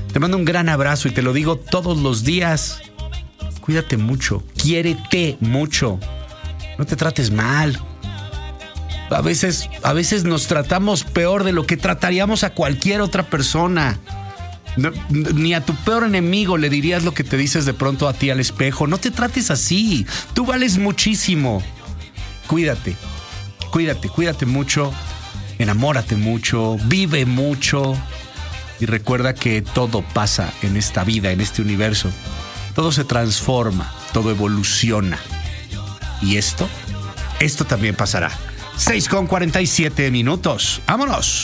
Te mando un gran abrazo y te lo digo todos los días. Cuídate mucho, quiérete mucho. No te trates mal. A veces nos tratamos peor de lo que trataríamos a cualquier otra persona. No, ni a tu peor enemigo le dirías lo que te dices de pronto a ti al espejo. No te trates así. Tú vales muchísimo. Cuídate mucho. Enamórate mucho. Vive mucho. Y recuerda que todo pasa en esta vida, en este universo. Todo se transforma, todo evoluciona. Y esto también pasará. 6:47. ¡Vámonos!